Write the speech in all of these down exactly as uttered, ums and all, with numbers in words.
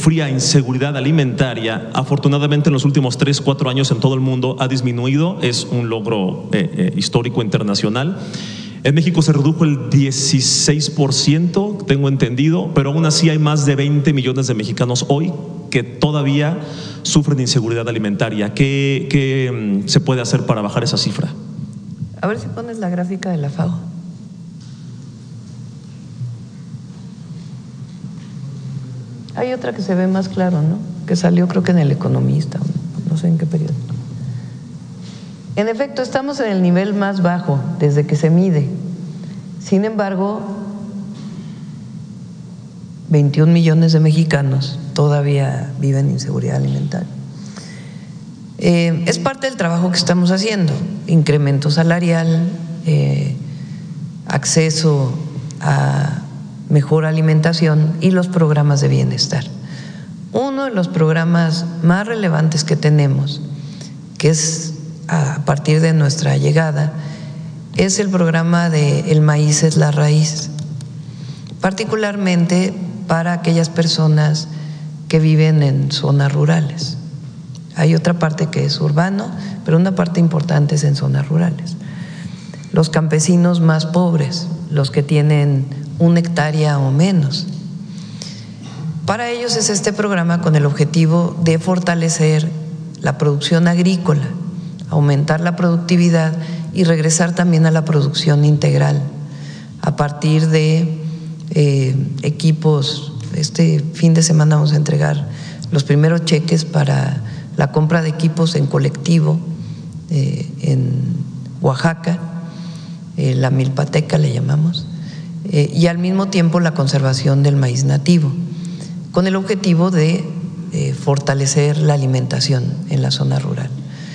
sufría inseguridad alimentaria, afortunadamente en los últimos tres, cuatro años en todo el mundo ha disminuido, es un logro eh, eh, histórico internacional. En México se redujo el dieciséis por ciento, tengo entendido, pero aún así hay más de veinte millones de mexicanos hoy que todavía sufren de inseguridad alimentaria. ¿Qué, qué se puede hacer para bajar esa cifra? A ver si pones la gráfica de la FAO. Hay otra que se ve más claro, ¿no? Que salió creo que en El Economista, no sé en qué periodo. En efecto, estamos en el nivel más bajo desde que se mide. Sin embargo, veintiún millones de mexicanos todavía viven inseguridad alimentaria. Eh, es parte del trabajo que estamos haciendo: incremento salarial, eh, acceso a mejor alimentación y los programas de bienestar. Uno de los programas más relevantes que tenemos, que es a partir de nuestra llegada, es el programa de El Maíz es la Raíz, particularmente para aquellas personas que viven en zonas rurales. Hay otra parte que es urbano, pero una parte importante es en zonas rurales. Los campesinos más pobres, los que tienen una hectárea o menos. Para ellos es este programa con el objetivo de fortalecer la producción agrícola, aumentar la productividad y regresar también a la producción integral a partir de eh, equipos. Este fin de semana vamos a entregar los primeros cheques para la compra de equipos en colectivo eh, en Oaxaca, eh, la milpateca le llamamos, eh, y al mismo tiempo la conservación del maíz nativo, con el objetivo de eh, fortalecer la alimentación en la zona rural.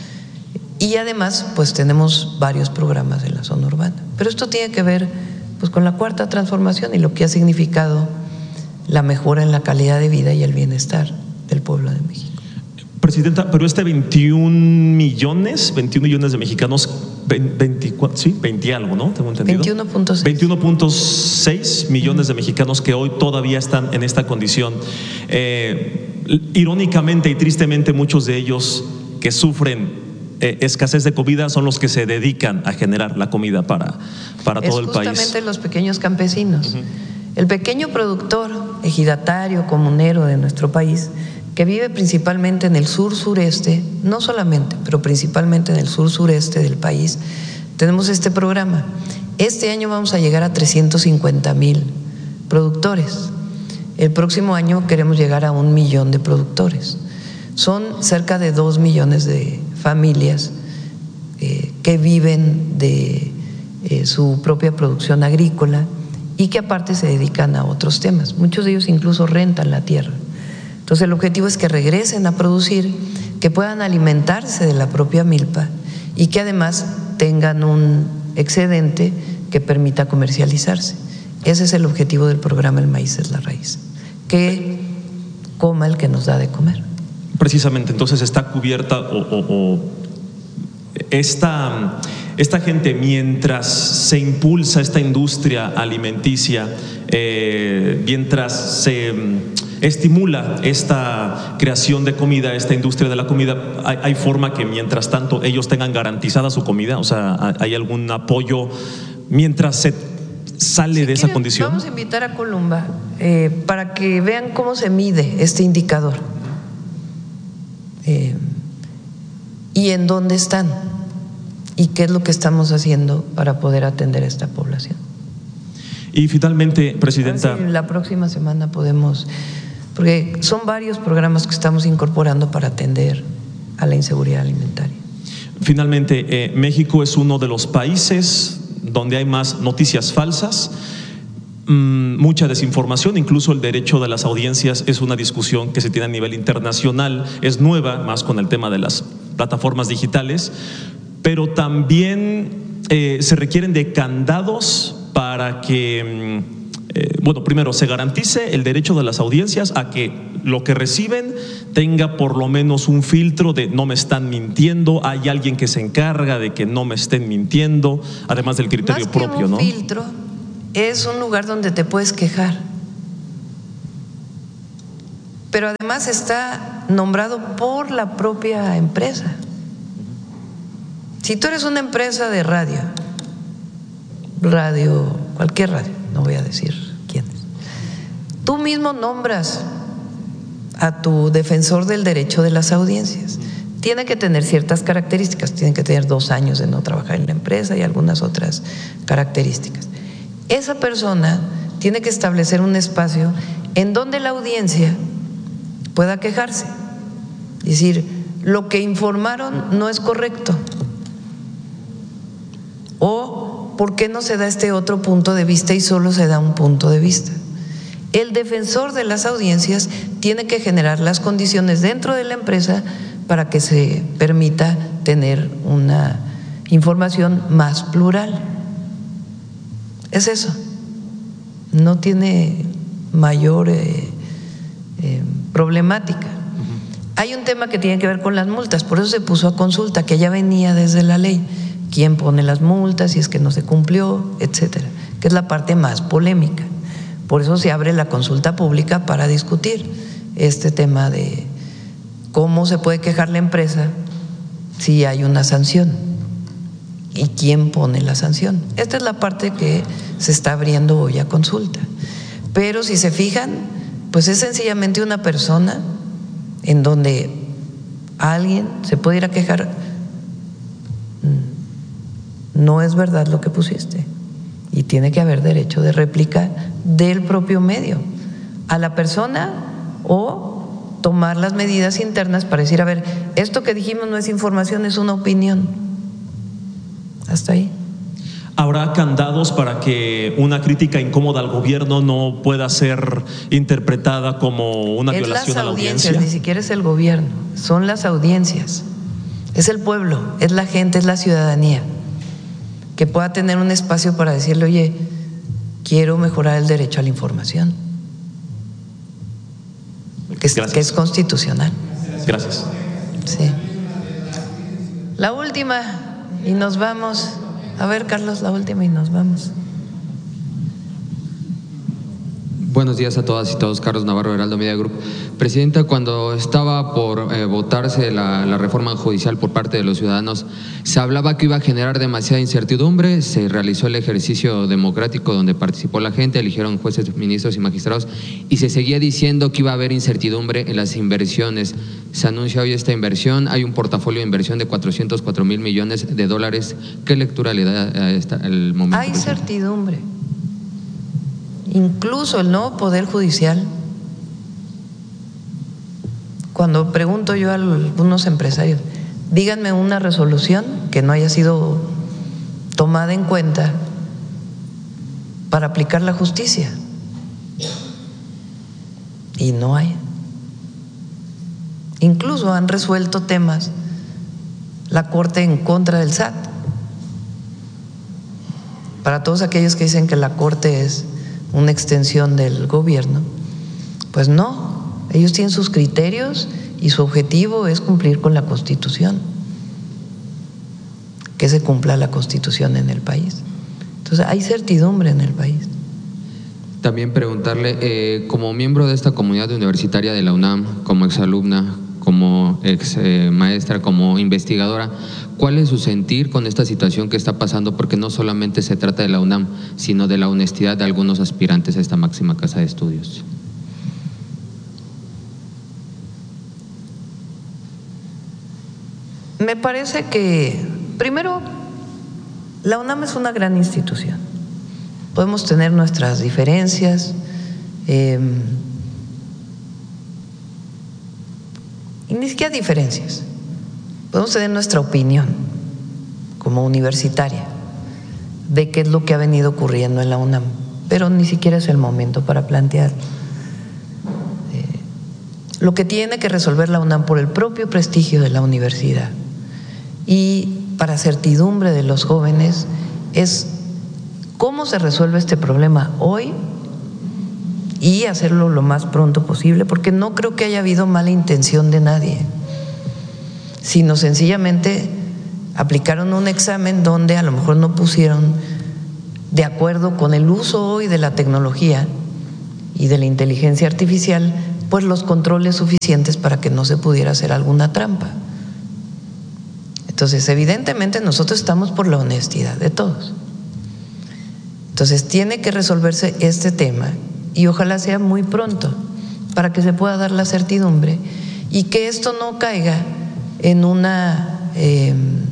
Y además, pues tenemos varios programas en la zona urbana. Pero esto tiene que ver pues con la cuarta transformación y lo que ha significado la mejora en la calidad de vida y el bienestar del pueblo de México. Presidenta, pero este veintiún millones, veintiún millones de mexicanos, veinticuatro, sí, veinte algo, ¿no? Tengo entendido. veintiuno punto seis. veintiuno punto seis millones uh-huh. de mexicanos que hoy todavía están en esta condición. Eh, irónicamente y tristemente, muchos de ellos que sufren Eh, escasez de comida son los que se dedican a generar la comida para, para todo el país. Es justamente los pequeños campesinos. Uh-huh. El pequeño productor, ejidatario, comunero de nuestro país, que vive principalmente en el sur-sureste, no solamente, pero principalmente en el sur-sureste del país, tenemos este programa. Este año vamos a llegar a trescientos cincuenta mil productores. El próximo año queremos llegar a un millón de productores. Son cerca de dos millones de familias eh, que viven de eh, su propia producción agrícola y que aparte se dedican a otros temas. Muchos de ellos incluso rentan la tierra. Entonces el objetivo es que regresen a producir, que puedan alimentarse de la propia milpa y que además tengan un excedente que permita comercializarse. Ese es el objetivo del programa El Maíz es la Raíz, que coma el que nos da de comer. Precisamente, entonces está cubierta o, o, o esta, esta gente, mientras se impulsa esta industria alimenticia, eh, mientras se estimula esta creación de comida, esta industria de la comida, hay, hay forma que mientras tanto ellos tengan garantizada su comida, o sea, hay algún apoyo mientras se sale si de esa quieren, condición. Vamos a invitar a Columba eh, para que vean cómo se mide este indicador. Eh, y en dónde están y qué es lo que estamos haciendo para poder atender a esta población. Y finalmente, Presidenta, si la próxima semana podemos, porque son varios programas que estamos incorporando para atender a la inseguridad alimentaria. Finalmente, eh, México es uno de los países donde hay más noticias falsas, mucha desinformación, incluso el derecho de las audiencias es una discusión que se tiene a nivel internacional, es nueva, más con el tema de las plataformas digitales, pero también eh, se requieren de candados para que, eh, bueno, primero se garantice el derecho de las audiencias a que lo que reciben tenga por lo menos un filtro de no me están mintiendo, hay alguien que se encarga de que no me estén mintiendo, además del criterio Más que propio, un ¿no? filtro, es un lugar donde te puedes quejar. pero además está nombrado por la propia empresa. Si tú eres una empresa de radio, radio, cualquier radio, no voy a decir quién es, tú mismo nombras a tu defensor del derecho de las audiencias. Tiene que tener ciertas características, tiene que tener dos años de no trabajar en la empresa y algunas otras características. Esa persona tiene que establecer un espacio en donde la audiencia pueda quejarse, es decir, lo que informaron no es correcto, o por qué no se da este otro punto de vista y solo se da un punto de vista. El defensor de las audiencias tiene que generar las condiciones dentro de la empresa para que se permita tener una información más plural. Es eso, no tiene mayor eh, eh, problemática. Uh-huh. Hay un tema que tiene que ver con las multas, por eso se puso a consulta, que ya venía desde la ley. ¿Quién pone las multas? Si es que no se cumplió, etcétera, que es la parte más polémica. Por eso se abre la consulta pública para discutir este tema de cómo se puede quejar la empresa si hay una sanción y quién pone la sanción. Esta es la parte que se está abriendo hoy a consulta. Pero si se fijan, pues es sencillamente una persona en donde alguien se puede ir a quejar. No es verdad lo que pusiste, y tiene que haber derecho de réplica del propio medio a la persona, o tomar las medidas internas para decir, a ver, esto que dijimos no es información, es una opinión. Hasta ahí. ¿Habrá candados para que una crítica incómoda al gobierno no pueda ser interpretada como una es violación las a la audiencia? Ni siquiera es el gobierno, son las audiencias, es el pueblo, es la gente, es la ciudadanía, que pueda tener un espacio para decirle, oye, quiero mejorar el derecho a la información, que es, que es constitucional. Gracias. Sí. La última y nos vamos. A ver, Carlos, la última y nos vamos. Buenos días a todas y todos. Carlos Navarro, Heraldo Media Group. Presidenta, cuando estaba por eh, votarse la, la reforma judicial por parte de los ciudadanos, se hablaba que iba a generar demasiada incertidumbre. Se realizó el ejercicio democrático donde participó la gente, eligieron jueces, ministros y magistrados, y se seguía diciendo que iba a haber incertidumbre en las inversiones. Se anuncia hoy esta inversión, hay un portafolio de inversión de cuatrocientos cuatro mil millones de dólares. ¿Qué lectura le da a esta, el momento? Hay certidumbre. Incluso el nuevo Poder Judicial, cuando pregunto yo a algunos empresarios, díganme una resolución que no haya sido tomada en cuenta para aplicar la justicia, y no hay. Incluso han resuelto temas la Corte en contra del S A T. Para todos aquellos que dicen que la Corte es una extensión del gobierno, pues no, ellos tienen sus criterios y su objetivo es cumplir con la Constitución, que se cumpla la Constitución en el país. Entonces hay certidumbre en el país. También preguntarle, eh, como miembro de esta comunidad universitaria de la UNAM, como exalumna, como ex eh, maestra, como investigadora, ¿cuál es su sentir con esta situación que está pasando? Porque no solamente se trata de la UNAM, sino de la honestidad de algunos aspirantes a esta máxima casa de estudios. Me parece que, primero, la UNAM es una gran institución. Podemos tener nuestras diferencias, eh, y ni siquiera diferencias. Podemos tener nuestra opinión como universitaria de qué es lo que ha venido ocurriendo en la UNAM, pero ni siquiera es el momento para plantear eh, lo que tiene que resolver la UNAM por el propio prestigio de la universidad y para certidumbre de los jóvenes es cómo se resuelve este problema hoy y hacerlo lo más pronto posible, porque no creo que haya habido mala intención de nadie, sino sencillamente aplicaron un examen donde a lo mejor no pusieron de acuerdo con el uso hoy de la tecnología y de la inteligencia artificial pues los controles suficientes para que no se pudiera hacer alguna trampa. Entonces, evidentemente nosotros estamos por la honestidad de todos. Entonces, tiene que resolverse este tema y ojalá sea muy pronto para que se pueda dar la certidumbre y que esto no caiga en una eh,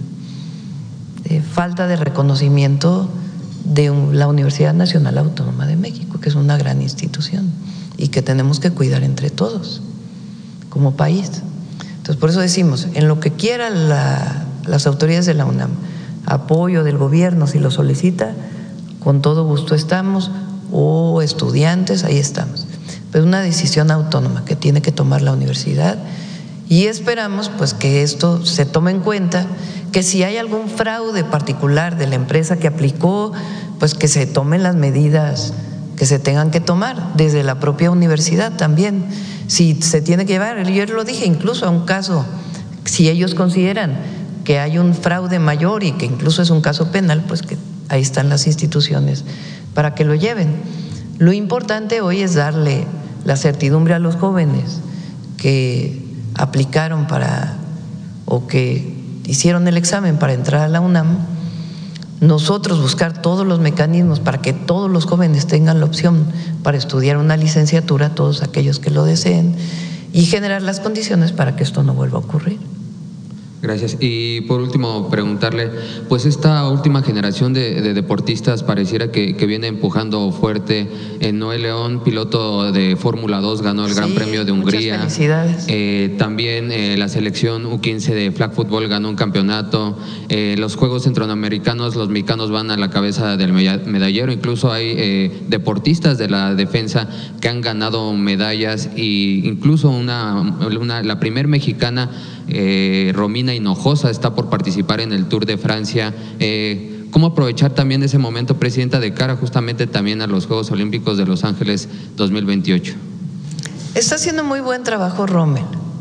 eh, falta de reconocimiento de un, la Universidad Nacional Autónoma de México, que es una gran institución y que tenemos que cuidar entre todos como país. Entonces, por eso decimos, en lo que quiera la, las autoridades de la UNAM, apoyo del gobierno si lo solicita, con todo gusto estamos, o estudiantes, ahí estamos. Pero es una decisión autónoma que tiene que tomar la universidad y esperamos pues que esto se tome en cuenta, que si hay algún fraude particular de la empresa que aplicó, pues que se tomen las medidas que se tengan que tomar desde la propia universidad también. Si se tiene que llevar, yo lo dije, incluso a un caso, si ellos consideran que hay un fraude mayor y que incluso es un caso penal, pues que ahí están las instituciones para que lo lleven. Lo importante hoy es darle la certidumbre a los jóvenes que aplicaron para o que hicieron el examen para entrar a la UNAM, nosotros buscar todos los mecanismos para que todos los jóvenes tengan la opción para estudiar una licenciatura, todos aquellos que lo deseen, y generar las condiciones para que esto no vuelva a ocurrir. Gracias. Y por último, preguntarle, pues esta última generación de, de deportistas pareciera que, que viene empujando fuerte. En Noé León, piloto de Fórmula dos, ganó el sí, Gran Premio de Hungría. Muchas felicidades. Eh, también eh, la selección U quince de flag football ganó un campeonato. Eh, los Juegos Centroamericanos, los mexicanos van a la cabeza del medallero. Incluso hay eh, deportistas de la defensa que han ganado medallas, e incluso una, una la primer mexicana, Eh, Romina Hinojosa, está por participar en el Tour de Francia. Eh, ¿Cómo aprovechar también ese momento, Presidenta, de cara justamente también a los Juegos Olímpicos de Los Ángeles dos mil veintiocho? Está haciendo muy buen trabajo Rommel.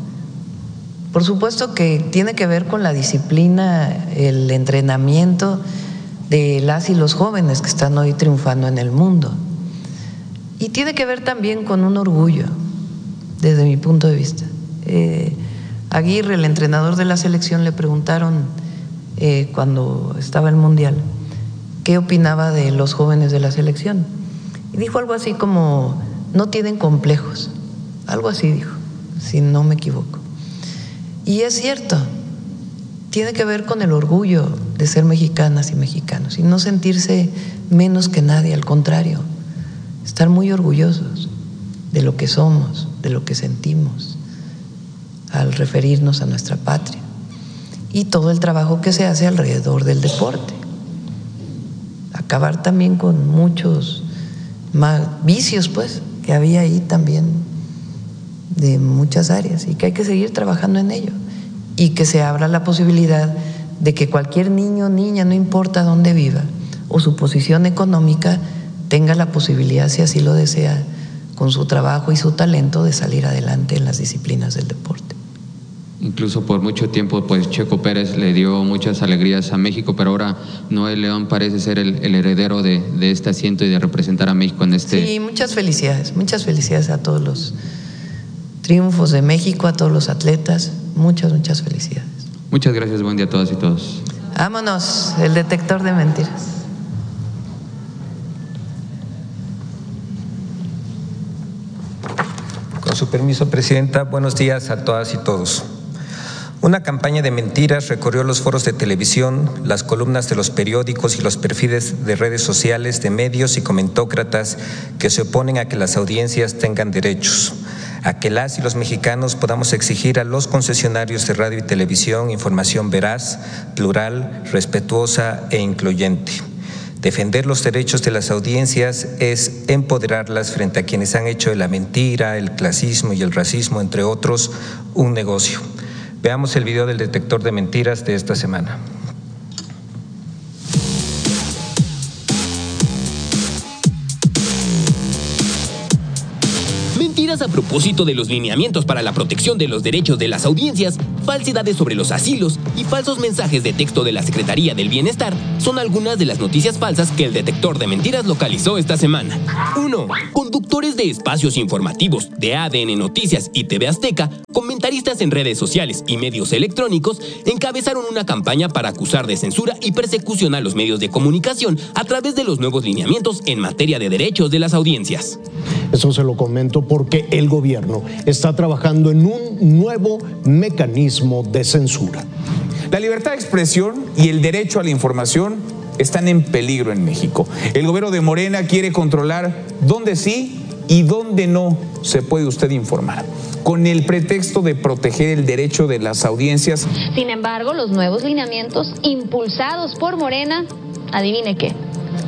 Por supuesto que tiene que ver con la disciplina, el entrenamiento de las y los jóvenes que están hoy triunfando en el mundo. Y tiene que ver también con un orgullo, desde mi punto de vista. Eh, Aguirre, el entrenador de la selección, le preguntaron eh, cuando estaba el Mundial qué opinaba de los jóvenes de la selección. Y dijo algo así como, no tienen complejos, algo así dijo, si no me equivoco. Y es cierto, tiene que ver con el orgullo de ser mexicanas y mexicanos y no sentirse menos que nadie, al contrario, estar muy orgullosos de lo que somos, de lo que sentimos al referirnos a nuestra patria y todo el trabajo que se hace alrededor del deporte. Acabar también con muchos más vicios pues que había ahí también de muchas áreas y que hay que seguir trabajando en ello y que se abra la posibilidad de que cualquier niño o niña, no importa dónde viva o su posición económica, tenga la posibilidad, si así lo desea, con su trabajo y su talento, de salir adelante en las disciplinas del deporte. Incluso por mucho tiempo, pues Checo Pérez le dio muchas alegrías a México, pero ahora Noé León parece ser el, el heredero de, de este asiento y de representar a México en este… Sí, muchas felicidades, muchas felicidades a todos los triunfos de México, a todos los atletas, muchas, muchas felicidades. Muchas gracias, buen día a todas y todos. Vámonos, el detector de mentiras. Con su permiso, Presidenta, buenos días a todas y todos. Una campaña de mentiras recorrió los foros de televisión, las columnas de los periódicos y los perfiles de redes sociales de medios y comentócratas que se oponen a que las audiencias tengan derechos, a que las y los mexicanos podamos exigir a los concesionarios de radio y televisión información veraz, plural, respetuosa e incluyente. Defender los derechos de las audiencias es empoderarlas frente a quienes han hecho de la mentira, el clasismo y el racismo, entre otros, un negocio. Veamos el video del detector de mentiras de esta semana. Mentiras Además, a propósito de los lineamientos para la protección de los derechos de las audiencias, falsedades sobre los asilos y falsos mensajes de texto de la Secretaría del Bienestar son algunas de las noticias falsas que el detector de mentiras localizó esta semana. uno. Conductores de espacios informativos de A D N Noticias y T V Azteca, comentaristas en redes sociales y medios electrónicos encabezaron una campaña para acusar de censura y persecución a los medios de comunicación a través de los nuevos lineamientos en materia de derechos de las audiencias. Eso se lo comento porque el gobierno está trabajando en un nuevo mecanismo de censura. La libertad de expresión y el derecho a la información están en peligro en México. El gobierno de Morena quiere controlar dónde sí y dónde no se puede usted informar, con el pretexto de proteger el derecho de las audiencias. Sin embargo, los nuevos lineamientos impulsados por Morena, adivine qué,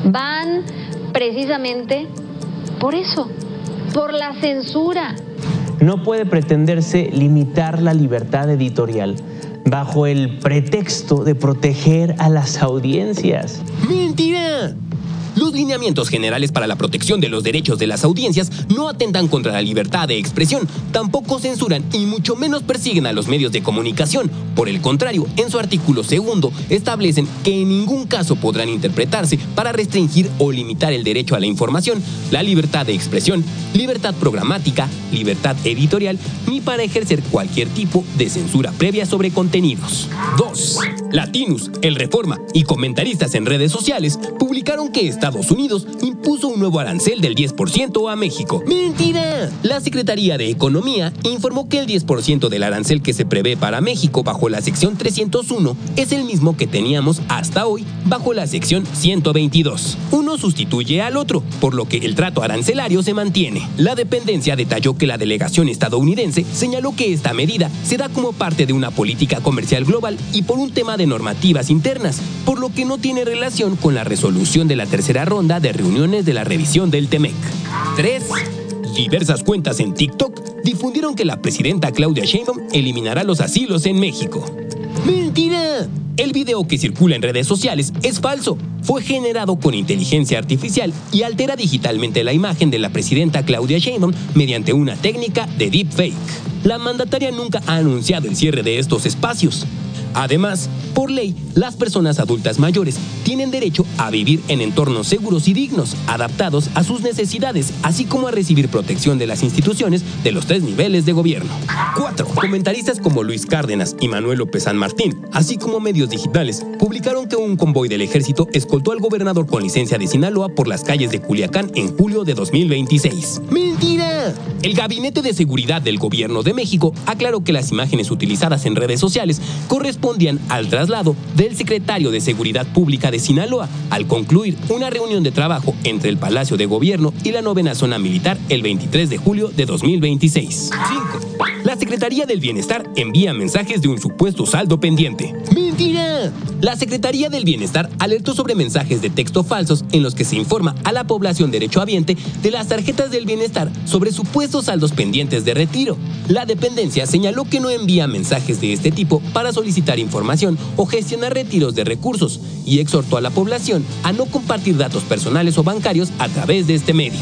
van precisamente por eso, por la censura. No puede pretenderse limitar la libertad editorial bajo el pretexto de proteger a las audiencias. ¡Mentira! Los lineamientos generales para la protección de los derechos de las audiencias no atentan contra la libertad de expresión, tampoco censuran y mucho menos persiguen a los medios de comunicación. Por el contrario, en su artículo segundo establecen que en ningún caso podrán interpretarse para restringir o limitar el derecho a la información, la libertad de expresión, libertad programática, libertad editorial, ni para ejercer cualquier tipo de censura previa sobre contenidos. dos. Latinus, El Reforma y comentaristas en redes sociales publicaron que Estados Unidos impuso un nuevo arancel del diez por ciento a México. ¡Mentira! La Secretaría de Economía informó que el diez por ciento del arancel que se prevé para México bajo la sección trescientos uno es el mismo que teníamos hasta hoy bajo la sección ciento veintidós. Uno sustituye al otro, por lo que el trato arancelario se mantiene. La dependencia detalló que la delegación estadounidense señaló que esta medida se da como parte de una política comercial global y por un tema de normativas internas, por lo que no tiene relación con la resolución de la tercera ronda de reuniones de la revisión del T M E C. tres. Diversas cuentas en TikTok difundieron que la presidenta Claudia Sheinbaum eliminará los asilos en México. ¡Mentira! El video que circula en redes sociales es falso. Fue generado con inteligencia artificial y altera digitalmente la imagen de la presidenta Claudia Sheinbaum mediante una técnica de deepfake. La mandataria nunca ha anunciado el cierre de estos espacios. Además, por ley, las personas adultas mayores tienen derecho a vivir en entornos seguros y dignos, adaptados a sus necesidades, así como a recibir protección de las instituciones de los tres niveles de gobierno. cuatro. Comentaristas como Luis Cárdenas y Manuel López San Martín, así como medios digitales, publicaron que un convoy del ejército escoltó al gobernador con licencia de Sinaloa por las calles de Culiacán en julio de dos mil veintiséis. ¡Mentira! El Gabinete de Seguridad del Gobierno de México aclaró que las imágenes utilizadas en redes sociales correspondían al traslado del secretario de Seguridad Pública de Sinaloa al concluir una reunión de trabajo entre el Palacio de Gobierno y la novena zona militar el veintitrés de julio de dos mil veintiséis. cinco. La Secretaría del Bienestar envía mensajes de un supuesto saldo pendiente. ¡Mentira! La Secretaría del Bienestar alertó sobre mensajes de texto falsos en los que se informa a la población derechohabiente de las tarjetas del bienestar sobre supuestos saldos pendientes de retiro. La dependencia señaló que no envía mensajes de este tipo para solicitar información o gestionar retiros de recursos y exhortó a la población a no compartir datos personales o bancarios a través de este medio.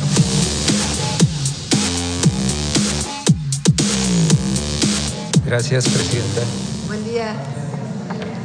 Gracias, presidenta. Buen día.